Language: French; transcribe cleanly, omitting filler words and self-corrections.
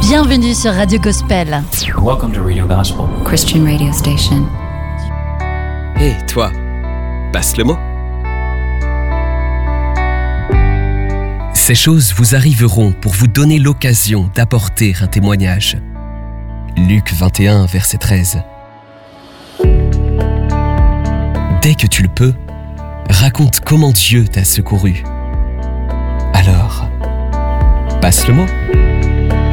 Bienvenue sur Radio Gospel. Welcome to Radio Gospel. Christian radio station. Hé, toi, passe le mot. Ces choses vous arriveront pour vous donner l'occasion d'apporter un témoignage. Luc 21, verset 13. Dès que tu le peux, raconte comment Dieu t'a secouru. Alors, passe le mot.